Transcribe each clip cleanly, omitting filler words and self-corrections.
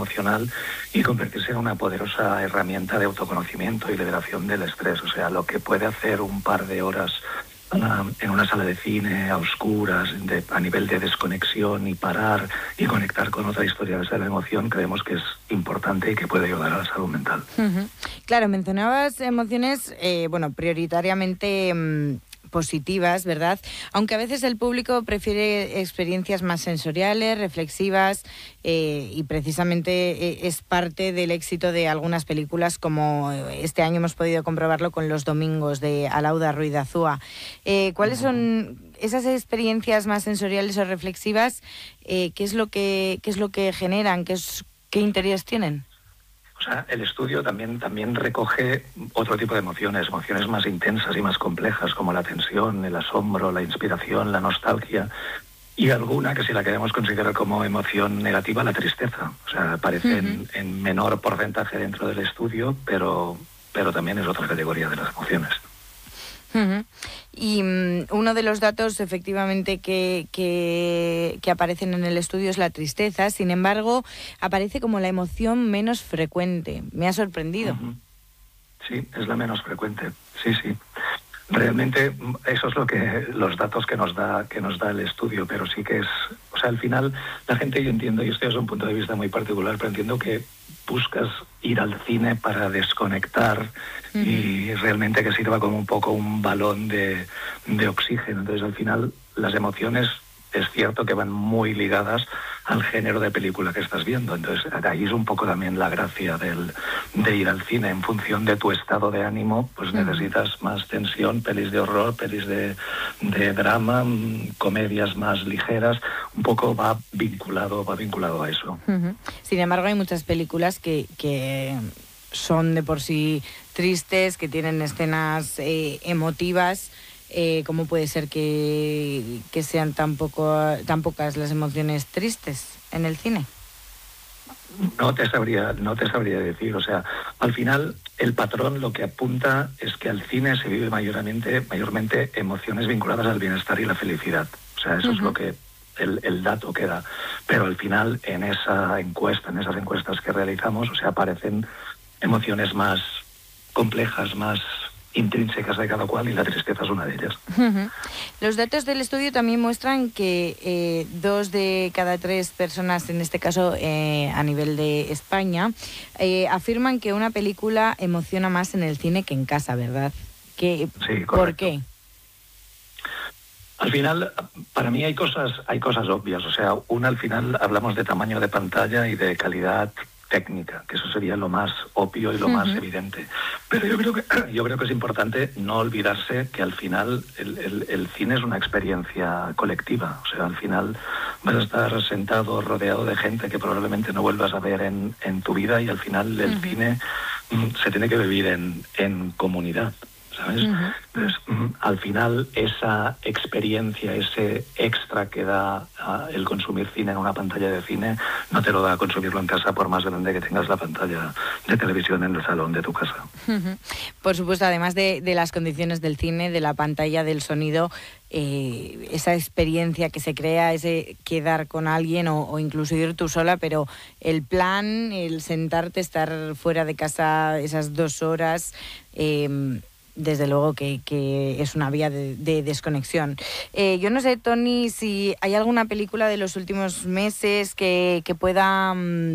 emocional y convertirse en una poderosa herramienta de autoconocimiento y liberación del estrés. O sea, lo que puede hacer un par de horas en una sala de cine a oscuras, a nivel de desconexión y parar y conectar con otra historia de la emoción, creemos que es importante y que puede ayudar a la salud mental. Claro, mencionabas emociones, prioritariamente positivas, ¿verdad? Aunque a veces el público prefiere experiencias más sensoriales, reflexivas, y precisamente es parte del éxito de algunas películas, como este año hemos podido comprobarlo con Los Domingos, de Alauda Ruiz de Azúa. ¿Cuáles son esas experiencias más sensoriales o reflexivas? ¿Qué es lo que generan? ¿Qué interés tienen? O sea, el estudio también recoge otro tipo de emociones más intensas y más complejas, como la tensión, el asombro, la inspiración, la nostalgia, y alguna que, si la queremos considerar como emoción negativa, la tristeza. O sea, aparece en menor porcentaje dentro del estudio, pero también es otra categoría de las emociones. Y uno de los datos, efectivamente, que aparecen en el estudio es la tristeza. Sin embargo, aparece como la emoción menos frecuente. Me ha sorprendido. Sí, es la menos frecuente. Sí. Realmente eso es los datos que nos da el estudio, pero sí que es, o sea, al final la gente, yo entiendo, y esto es un punto de vista muy particular, pero entiendo que buscas ir al cine para desconectar y realmente que sirva como un poco un balón de oxígeno. Entonces, al final, las emociones es cierto que van muy ligadas al género de película que estás viendo. Entonces, ahí es un poco también la gracia de ir al cine. En función de tu estado de ánimo, pues necesitas más tensión, pelis de horror, pelis de drama, comedias más ligeras. Un poco va vinculado a eso. Sin embargo, hay muchas películas que son de por sí tristes, que tienen escenas emotivas. ¿Cómo puede ser que sean tan pocas las emociones tristes en el cine? No te sabría decir. O sea, al final el patrón lo que apunta es que al cine se vive mayormente emociones vinculadas al bienestar y la felicidad. O sea, eso es lo que el dato que da. Pero al final en esas encuestas que realizamos, o sea, aparecen emociones más complejas, más intrínsecas de cada cual, y la tristeza es una de ellas. Los datos del estudio también muestran que 2 de cada 3 personas, en este caso a nivel de España, afirman que una película emociona más en el cine que en casa, ¿verdad? Sí, correcto. ¿Por qué? Al final, para mí hay cosas obvias. O sea, al final hablamos de tamaño de pantalla y de calidad técnica, que eso sería lo más obvio y lo más evidente. Pero yo creo que es importante no olvidarse que al final el cine es una experiencia colectiva. O sea, al final vas a estar sentado rodeado de gente que probablemente no vuelvas a ver en tu vida, y al final el cine se tiene que vivir en comunidad, ¿sabes? Entonces, al final esa experiencia, ese extra que da el consumir cine en una pantalla de cine, no te lo da consumirlo en casa, por más grande que tengas la pantalla de televisión en el salón de tu casa. Por supuesto, además de las condiciones del cine, de la pantalla, del sonido, esa experiencia que se crea, ese quedar con alguien o incluso ir tú sola, pero el plan, el sentarte, estar fuera de casa esas 2 horas, desde luego que es una vía de desconexión. Yo no sé, Toni, si hay alguna película de los últimos meses que pueda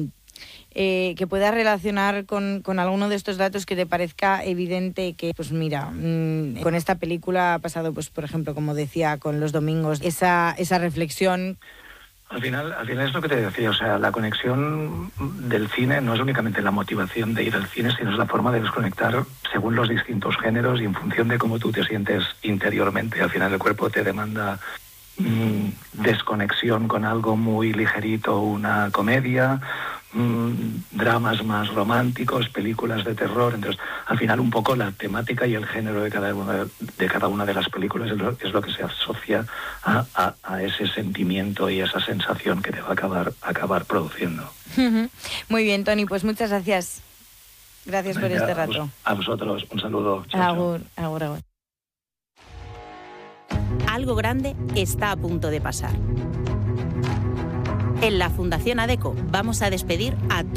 relacionar con alguno de estos datos, que te parezca evidente que, pues mira, con esta película ha pasado, pues por ejemplo, como decía, con Los Domingos, esa reflexión. Al final es lo que te decía, o sea, la conexión del cine no es únicamente la motivación de ir al cine, sino es la forma de desconectar según los distintos géneros y en función de cómo tú te sientes interiormente. Al final el cuerpo te demanda desconexión con algo muy ligerito, una comedia, dramas más románticos, películas de terror. Entonces, al final un poco la temática y el género de cada una de las películas es lo que se asocia a ese sentimiento y esa sensación que te va a acabar produciendo. Muy bien, Toni, pues muchas gracias. Gracias por este rato. A vosotros, un saludo. Chao, agur. Algo grande está a punto de pasar. En la Fundación ADECO vamos a despedir a todos